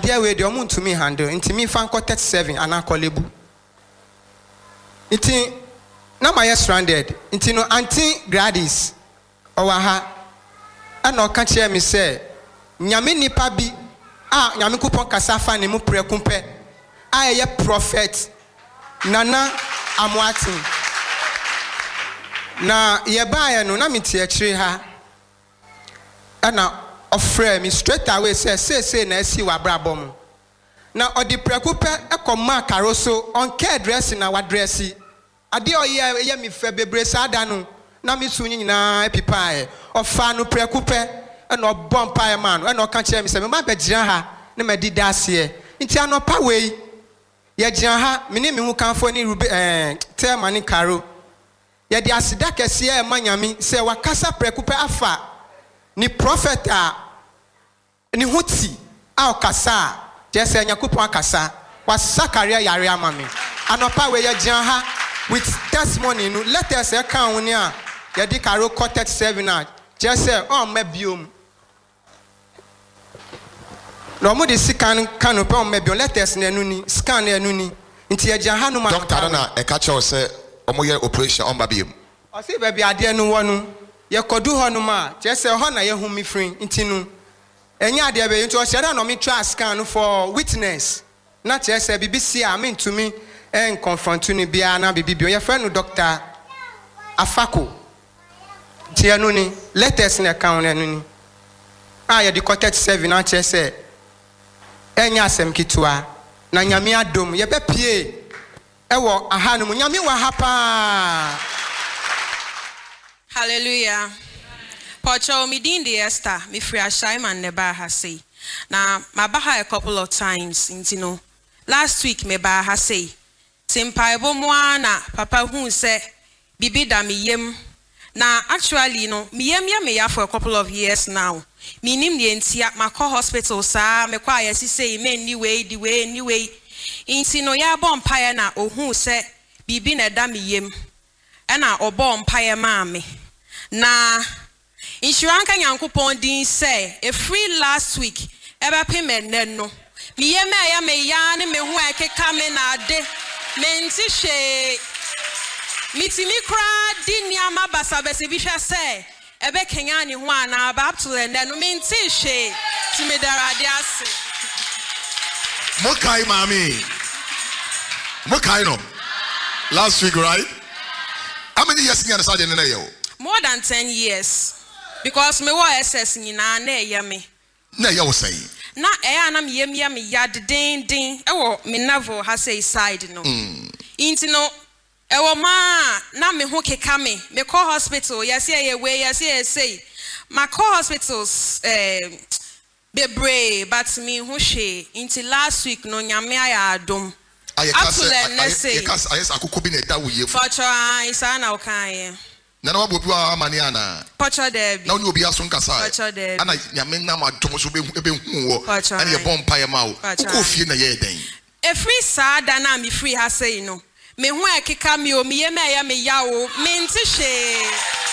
adeɛ we de ɔmo ntumi handle nti me fan kɔ 37 ana kɔlebu nti na my stranded nti no Auntie Gladys ɔwɔ ha ana ɔka kyerɛ me sɛ nyame nipa bi nyame kupon kasa fa ne mu prɛko pɛ a prophet Nana Amoatin na yɛbaeɛ no na mete akyire ha ana ɔfrɛ me straight away say na asi w'abrabɔ mu na ɔde prɛko pɛ ɛkɔma karo so ɔnkɛ dress na wadresi ade ɔyɛ me fɛ bebre saa da no na me so nyinaa epipae ɔfa no prɛko pɛ ɛna ɔbɔ mpae ma no ɛna ɔka kyerɛ me sɛ me ma bɛgyina ha na madi daseɛ nti anɔpa wei yɛgyina ha me ne me hu kanfo ne Thelma ne Karo yɛde aseda kɛseɛ ɛma nyame sɛ wakasa prɛko pɛ afa ni prophet a ni huti a ɔkasa a kyerɛ sɛ Nyankopɔn akasa wasakaria yare ama me anɔpa wei yɛgyina ha with testimony no letters ɛka ho ne a yɛde Karo kɔ 37 a kyerɛ sɛ ɔmma biom no mo de sikan kan no pɛ biom letters na anu ni scan na anu ni nti yɛgyina ha no ma doctor na ɛka kyerɛ sɛ ɔmo operation ɔmba biom ɔse baabi adeɛ no wɔ no yɛkɔdu hɔ no ma kyerɛ sɛ hɔ na yɛhu me firi nti no ɛnyɛ adeɛ bɛyɛ nti ɔhyɛ da na ɔme try scan no for witness na kyerɛ sɛ bibi si a mentumi confront no biara na bibi bio yɛfrɛ no Dr. Afako nti ɛno ni letters na ɛka ho no ɛno ni a yɛde kɔ 37 na kyerɛ sɛ ɛnyɛ asɛm ketewa na nyame adom yɛbɛpie ɛwɔ aha no mu nyame wɔ ha paa. Hallelujah. Pocho mi din de Esther, mi free Ashaiman neba ha say. Na mabaha a couple of times intino. Last week me ba ha say. Timpaibo moana papa who say bibi da mi yem. Na actually no mi yem ya me ya for a couple of years now. Minim the entia mako hospital sa me kwa yesi say me anyway the way intino ya bon paya na ohun say bibi na da mi yem. Ena obo mpaye ma me. Na insuranka Nyankopɔn din say a free last week eba payment no me ye me ya me ya ne me ho akeka me na ade me nti hwe mitimi kra di niama basa bese bi hwe say ebe kenya ne ho ana ba up to the no me nti hwe ti me darade ase mokai mami mokai no last week, right? How many years you started in the more than 10 years. Because me wa SS nyina na eya me. Na ya wo say. Na eya na me yem me yad din e wo me navel ha say side no. Inti no e wo ma na me ho keka me call hospital yes ye we yes say. Ma call hospitals bebre but me ho hwe inti last week no nyame aya adom. I yes akoko bi na da wo ye. Pocho isa na okan na na wabobi wa mani ana Pocho Debi na oni obi aso nkasa Pocho Debi ana nyame na ma dom so be hu wo ana ye bom paye ma wo ko fie na ye den e free sa da na me free ha say no me hu akeka me o me ye me ya me ya wo me nti hwe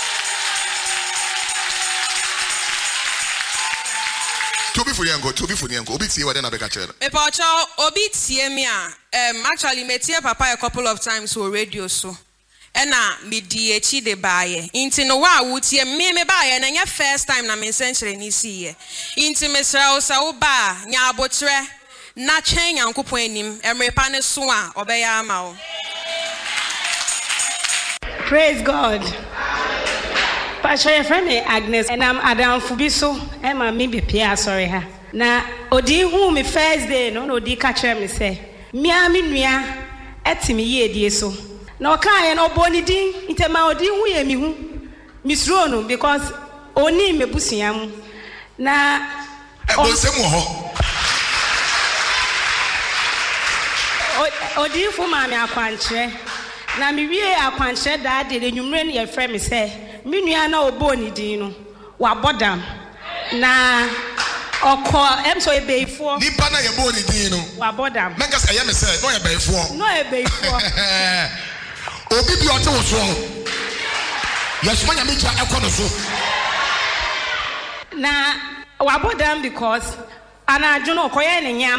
to be for yango obi tie wa den abeka chere me Pocho obi tie me a actually me tie papa a couple of times for radio so ena me di echi de baye inti no wa wutie me baye na nya first time na me senchire ni siye inti me sra o sa wo ba nya abotre na twen Nyankopon anim emrepa ne so a obeya ama wo. Praise God. Pastor your friend Agnes and I'm Adam Fubiso Emma me be Pia sorry ha na odi hu me first day no odi ka kire me say mia me nua etimi ye die so na okan no boni din intema odi hu ye mi hu misro no because oni mebusia mu na bonsem ho odi fu ma me akwankyere na me wie akwankyere da de nwumre ne ye frɛ me say me nua na oboni din no wa bodam na oko emso ebeifo nipa na ye boni din no wa bodam menga say ye me say no ebeifo obi bi ote wo so yes manya me ja ekono so na wa bodam because ana adwono okoye ne nyam